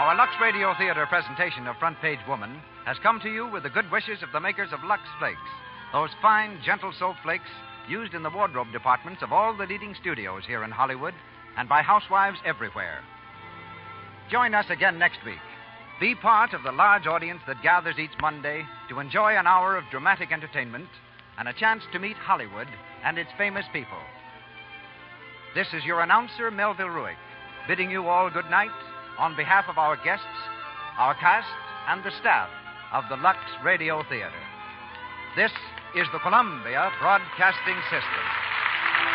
Our Lux Radio Theater presentation of Front Page Woman has come to you with the good wishes of the makers of Lux Flakes, those fine, gentle soap flakes used in the wardrobe departments of all the leading studios here in Hollywood and by housewives everywhere. Join us again next week. Be part of the large audience that gathers each Monday to enjoy an hour of dramatic entertainment and a chance to meet Hollywood and its famous people. This is your announcer, Melville Ruick, bidding you all good night on behalf of our guests, our cast, and the staff of the Lux Radio Theater. This is the Columbia Broadcasting System.